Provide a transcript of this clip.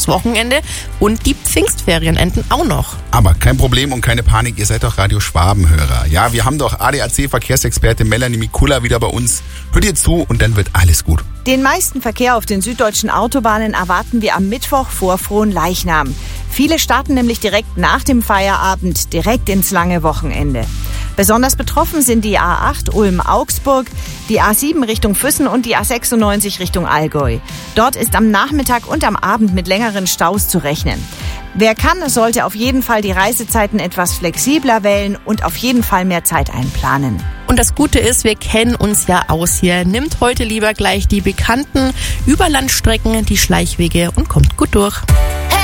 das Wochenende und die Pfingstferien enden auch noch. Aber kein Problem und keine Panik, ihr seid doch Radio Schwaben-Hörer. Ja, wir haben doch ADAC-Verkehrsexperte Melanie Mikula wieder bei uns. Hört ihr zu und dann wird alles gut. Den meisten Verkehr auf den süddeutschen Autobahnen erwarten wir am Mittwoch vor Frohenleichnam. Viele starten nämlich direkt nach dem Feierabend, direkt ins lange Wochenende. Besonders betroffen sind die A8 Ulm-Augsburg, die A7 Richtung Füssen und die A96 Richtung Allgäu. Dort ist am Nachmittag und am Abend mit längeren Staus zu rechnen. Wer kann, sollte auf jeden Fall die Reisezeiten etwas flexibler wählen und auf jeden Fall mehr Zeit einplanen. Und das Gute ist, wir kennen uns ja aus hier. Nimmt heute lieber gleich die bekannten Überlandstrecken, die Schleichwege und kommt gut durch. Hey!